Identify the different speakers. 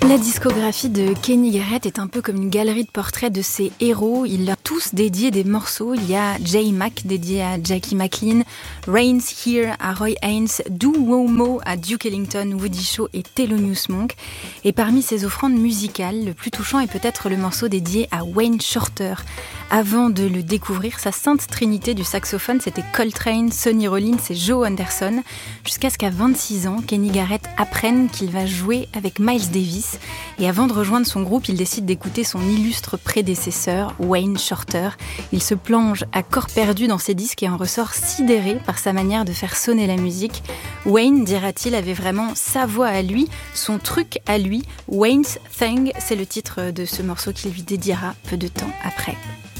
Speaker 1: La discographie de Kenny Garrett est un peu comme une galerie de portraits de ses héros. Il a tous dédié des morceaux. Il y a J Mac dédié à Jackie McLean, Rains Here à Roy Haynes, Do Wo Mo à Duke Ellington, Woody Shaw et Thelonious Monk. Et parmi ses offrandes musicales, le plus touchant est peut-être le morceau dédié à Wayne Shorter. Avant de le découvrir, sa sainte trinité du saxophone, c'était Coltrane, Sonny Rollins et Joe Anderson, jusqu'à ce qu'à 26 ans, Kenny Garrett apprenne qu'il va jouer avec Miles Davis. Et avant de rejoindre son groupe, il décide d'écouter son illustre prédécesseur, Wayne Shorter. Il se plonge à corps perdu dans ses disques et en ressort sidéré par sa manière de faire sonner la musique. Wayne, dira-t-il, avait vraiment sa voix à lui, son truc à lui. Wayne's Thing, c'est le titre de ce morceau qu'il lui dédiera peu de temps après.